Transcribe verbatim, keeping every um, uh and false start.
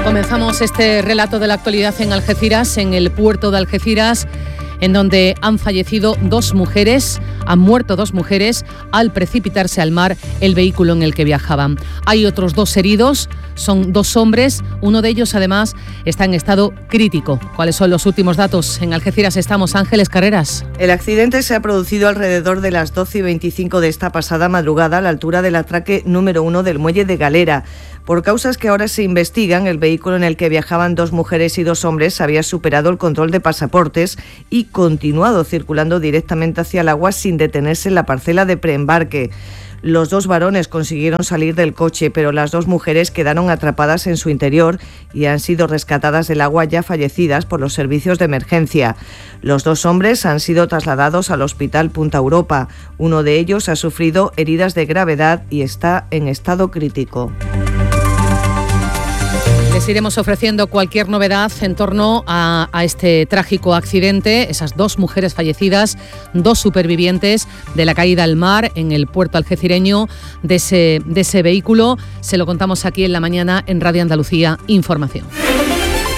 Comenzamos este relato de la actualidad en Algeciras, en el puerto de Algeciras, en donde han fallecido dos mujeres, han muerto dos mujeres al precipitarse al mar el vehículo en el que viajaban. Hay otros dos heridos, son dos hombres, uno de ellos además está en estado crítico. ¿Cuáles son los últimos datos? En Algeciras estamos, Ángeles Carreras. El accidente se ha producido alrededor de las doce y veinticinco de esta pasada madrugada a la altura del atraque número uno del muelle de Galera. Por causas que ahora se investigan, el vehículo en el que viajaban dos mujeres y dos hombres había superado el control de pasaportes y continuado circulando directamente hacia el agua sin detenerse en la parcela de preembarque. Los dos varones consiguieron salir del coche, pero las dos mujeres quedaron atrapadas en su interior y han sido rescatadas del agua ya fallecidas por los servicios de emergencia. Los dos hombres han sido trasladados al Hospital Punta Europa. Uno de ellos ha sufrido heridas de gravedad y está en estado crítico. Les iremos ofreciendo cualquier novedad en torno a, a este trágico accidente, esas dos mujeres fallecidas, dos supervivientes de la caída al mar en el puerto algecireño de ese, de ese vehículo. Se lo contamos aquí en la mañana en Radio Andalucía Información.